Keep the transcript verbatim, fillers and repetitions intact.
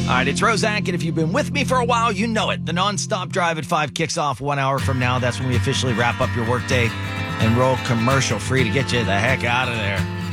All right, it's Roszak, and if you've been with me for a while, you know it. The nonstop drive at five kicks off one hour from now. That's when we officially wrap up your workday and roll commercial free to get you the heck out of there.